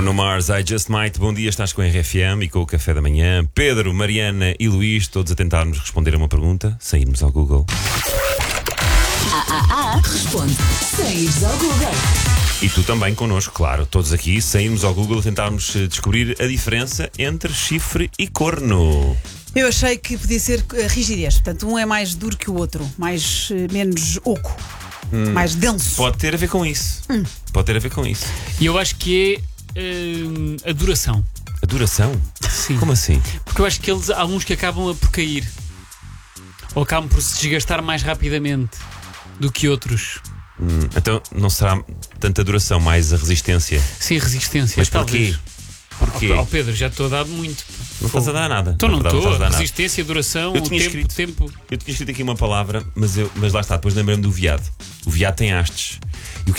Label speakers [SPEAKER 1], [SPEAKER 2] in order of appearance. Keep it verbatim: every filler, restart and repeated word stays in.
[SPEAKER 1] Bruno Mars, I Just Might. Bom dia, estás com a R F M e com o Café da Manhã. Pedro, Mariana e Luís, todos a tentarmos responder a uma pergunta sem irmos ao Google.
[SPEAKER 2] Ah, ah, ah, responde sem ires ao Google.
[SPEAKER 1] E tu também connosco, claro, todos aqui, sem irmos ao Google, a tentarmos descobrir a diferença entre chifre e corno.
[SPEAKER 3] Eu achei que podia ser a rigidez. Portanto, um é mais duro que o outro, mais, eh, menos oco, hum. mais denso.
[SPEAKER 1] Pode ter a ver com isso. Hum. Pode ter a ver com isso.
[SPEAKER 4] E eu acho que é hum, a duração.
[SPEAKER 1] A duração?
[SPEAKER 4] Sim.
[SPEAKER 1] Como assim?
[SPEAKER 4] Porque eu acho que eles, há uns que acabam por cair ou acabam por se desgastar mais rapidamente do que outros.
[SPEAKER 1] Hum, então não será tanta duração, mais a resistência.
[SPEAKER 4] Sim, resistência.
[SPEAKER 1] Mas
[SPEAKER 4] talvez.
[SPEAKER 1] porquê? Porquê?
[SPEAKER 4] Ó oh, Pedro, já estou a dar muito.
[SPEAKER 1] Não estás a dar nada.
[SPEAKER 4] Então não estou.
[SPEAKER 1] Não
[SPEAKER 4] Resistência, duração,
[SPEAKER 1] eu tinha
[SPEAKER 4] tempo,
[SPEAKER 1] escrito,
[SPEAKER 4] tempo.
[SPEAKER 1] Eu tinha escrito aqui uma palavra, mas, eu, mas lá está, depois lembrei-me do veado. O veado tem hastes.